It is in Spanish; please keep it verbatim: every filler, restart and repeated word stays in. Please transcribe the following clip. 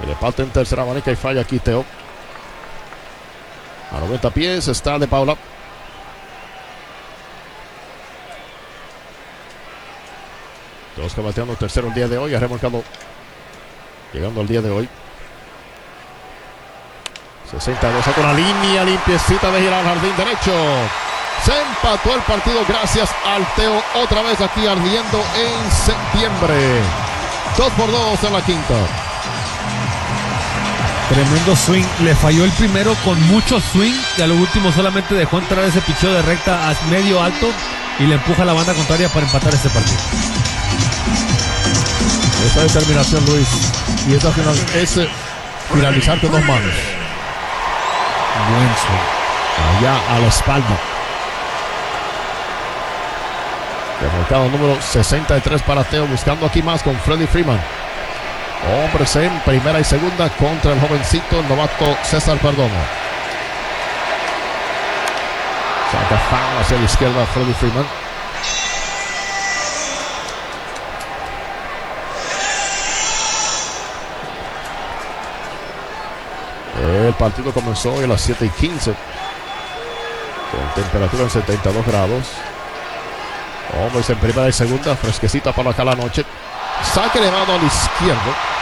Y le falta en tercera abanica y falla aquí Teo. A noventa pies está De Paula. Dos que bateando tercero el día de hoy. Ha remolcado. Llegando al día de hoy. sesenta y dos con la línea limpiecita de girar al jardín derecho. Se empató el partido gracias al Teo. Otra vez aquí ardiendo en septiembre. Dos por dos en la quinta. Tremendo swing. Le falló el primero con mucho swing. Y a lo último solamente dejó entrar ese picheo de recta a medio alto. Y le empuja a la banda contraria para empatar este partido. Esa determinación, Luis. Y esa final es finalizar con dos manos. Buen swing. Allá a la espalda. Remolcado número sesenta y tres para Teo. Buscando aquí más con Freddie Freeman. Hombres en primera y segunda contra el jovencito, el novato César Perdomo. Saca foul hacia la izquierda Freddie Freeman. El partido comenzó hoy a las siete y quince. Con temperatura en setenta y dos grados. Hombres en primera y segunda. Fresquecita para acá la noche. Saque elevado a la izquierda.